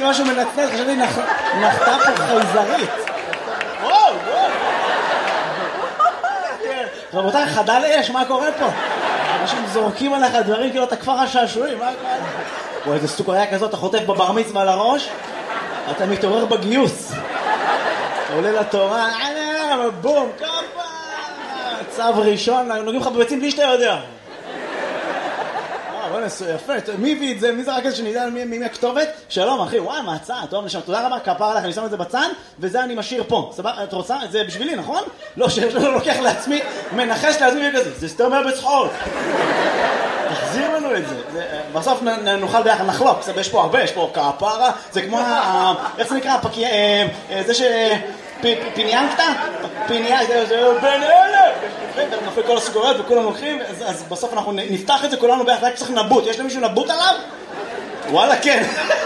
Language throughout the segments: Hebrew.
משהו מנצנץ, חשבתי נחתה פה חייזרית. וואו. רבותיי, חדל אש, מה קורה פה? אנשים זורקים עליך דברים כאילו אתה כפר השעשועים, מה קורה? וואי, איזה סוכריה כזאת, אתה חוטף בבר מצווה על הראש, אתה מתעורר בגיוס. עולה לתורה, בום, כפה, צו ראשון, נוגעים לך בביצים בלי שאתה יודע. יפה, מי הביא את זה? מי זה רק איזה שנדע מי הכתובת? שלום אחי, וואי, מהצד, טוב, נשמע, תודה רבה, כפר לך, אני שם את זה בצד, וזה אני משאיר פה. סבבה, את רוצה? זה בשבילי, נכון? לא, שאני לוקח לעצמי, מנחש לעצמי כזה, זה סתם היה בצחוק. תחזיר לנו את זה. בסוף נוכל ביחד, נחלוק, יש פה הרבה, יש פה כפרה, זה כמו, איך זה נקרא? זה ש... פיניאנקטה? זה בין אלה! נופל כל הסוכריות וכולם לוקחים, אז בסוף אנחנו נפתח את זה כולנו ביחד, רק צריך נבוט. יש למישהו נבוט עליו? וואלה, כן.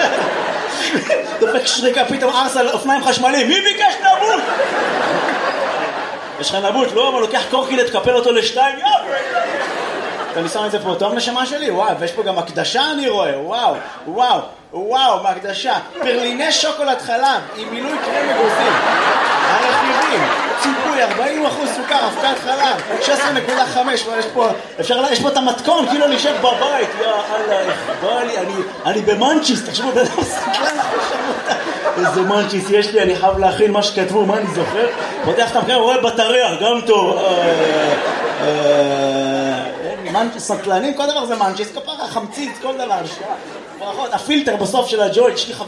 דופק שריקה, פתאום ארס על אופניים חשמליים. מי ביקש נבוט? יש לך נבוט, לא? אבל לוקח קורקילט, תקפל אותו לשתיים, אני שם את זה פה, טוב נשמה שלי? וואו, ויש פה גם הקדשה אני רואה, וואו, מהקדשה. פרליני שוקולד חלב, עם מילוי קרם אגוזים. הרכיבים, ציפוי, 40% סוכר, אבקת חלב, 16.5, יש פה את המתכון, כאילו נשב בבית, יא אללה, אני במנצ'יס, תחשבו, בן אדם סקלן, איזה מנצ'יס יש לי, אני חייב להכין מה שכתבו, מה אני זוכר? פותח את המקרה, רואה בטריה, גם טוב. סקלנים, כל דבר זה מנצ'יס, כפרה, חמצית, כל דבר. הפילטר בסוף של הג'וינט, יש לי